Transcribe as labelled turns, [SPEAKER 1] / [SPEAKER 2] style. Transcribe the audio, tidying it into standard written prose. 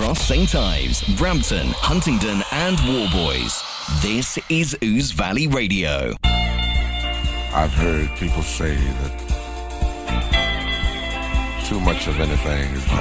[SPEAKER 1] across St. Ives, Brampton, Huntingdon and Warboys. This is Ouse Valley Radio.
[SPEAKER 2] I've heard people say that too much of anything is bad.